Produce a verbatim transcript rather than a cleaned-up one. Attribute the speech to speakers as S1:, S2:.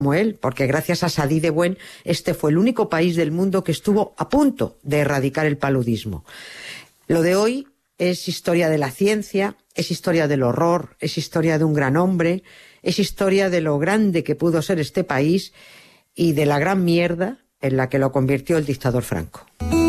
S1: como él, porque gracias a Sadi de Buen, este fue el único país del mundo que estuvo a punto de erradicar el paludismo. Lo de hoy es historia de la ciencia, es historia del horror, es historia de un gran hombre, es historia de lo grande que pudo ser este país y de la gran mierda en la que lo convirtió el dictador Franco.